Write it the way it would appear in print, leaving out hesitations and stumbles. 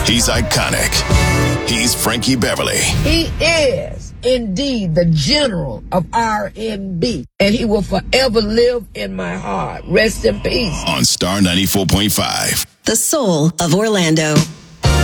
He's iconic. He's Frankie Beverly. He is indeed the general of R&B, and he will forever live in my heart. Rest in peace. On Star 94.5. The soul of Orlando.